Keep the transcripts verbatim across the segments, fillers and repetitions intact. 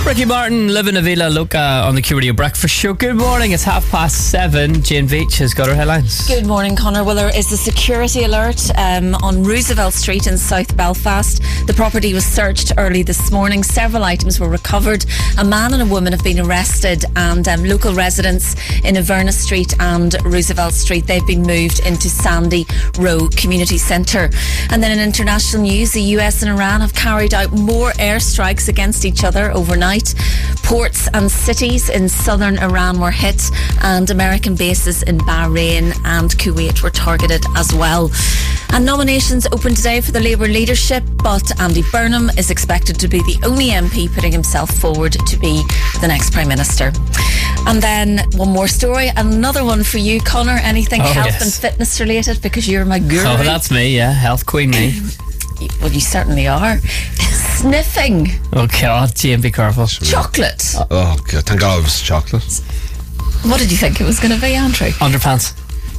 Ricky Martin, Living a Villa Loca on the Q Radio Breakfast Show. Good morning, it's half past seven. Jane Veach has got her headlines. Good morning, Connor. Well, there is a security alert um, on Roosevelt Street in South Belfast. The property was searched early this morning. Several items were recovered. A man and a woman have been arrested, and um, local residents in Averna Street and Roosevelt Street, they've been moved into Sandy Row Community Centre. And then in international news, the U S and Iran have carried out more airstrikes against each other overnight. Ports and cities in southern Iran were hit, and American bases in Bahrain and Kuwait were targeted as well. And nominations open today for the Labour leadership, but Andy Burnham is expected to be the only M P putting himself forward to be the next Prime Minister. And then one more story, another one for you, Connor. Anything Oh, health yes. and fitness related, because you're my guru. Oh, that's me, yeah. Health queen, me. Well, you certainly are. Sniffing Oh, God, Jane, be careful. chocolate. Oh, God, thank God it was chocolate. What did you think it was going to be, Andrew? Underpants.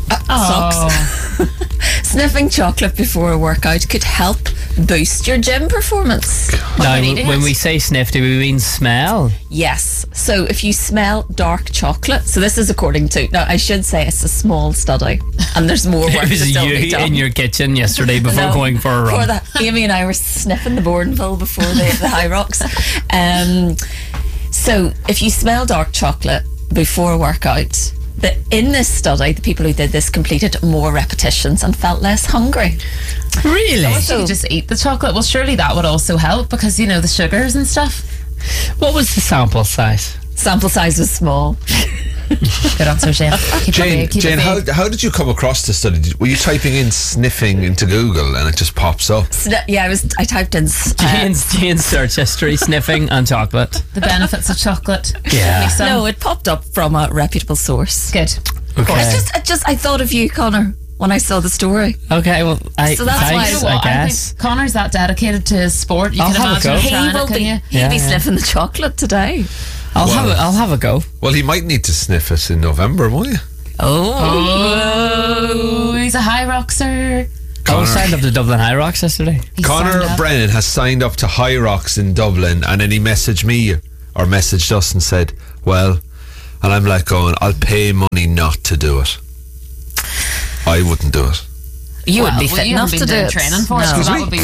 Socks. Sniffing chocolate before a workout could help boost your gym performance. Now, been eating when it? we say sniff, do we mean smell? Yes. So if you smell dark chocolate, so this is according to, now I should say it's a small study and there's more work It to was still be you done. in your kitchen yesterday before No, going for a before run. that, Amy and I were sniffing the Bourneville before the, the High Rocks. Um, so if you smell dark chocolate before a workout, the, in this study, the people who did this completed more repetitions and felt less hungry. Really? You could just eat the chocolate. Well, surely that would also help because, you know, the sugars and stuff. What was the sample size? Sample size was small. Good answer, Jane. Keep Jane, it, keep Jane, it how, vague. how did you come across this study? Did- Were you typing in sniffing into Google and it just pops up? Sni- yeah, I was. I typed in. Uh, Jane's, Jane's search history, sniffing and chocolate. The benefits of chocolate. Yeah. Make some- no, it popped up from a reputable source. Good. Okay. It's just, it just. I thought of you, Connor, when I saw the story. Okay, well, I, So that's why- thanks, You know I what? I guess. think Connor's that dedicated to his sport. You I'll can have a imagine go. him He trying will it, can be. you? He'll Yeah, be yeah. sniffing the chocolate today. I'll Well- have a, I'll have a go. Well, he might need to sniff it in November, won't you? Oh, he's a high roxer. I Connor, was signed up to Dublin High Rocks yesterday. He's Connor signed up. Brennan has signed up to High Rocks in Dublin, and then he messaged me or messaged us and said, well, and I'm like going, I'll pay money not to do it. I wouldn't do it. You Well, would be well, fit you enough haven't to been do doing it. training for it, so No. that would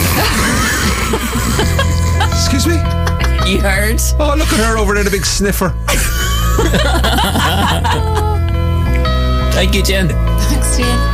be. Excuse me? You heard? Oh, look at her over there, the big sniffer. Thank you, Jen. Thanks, Jane.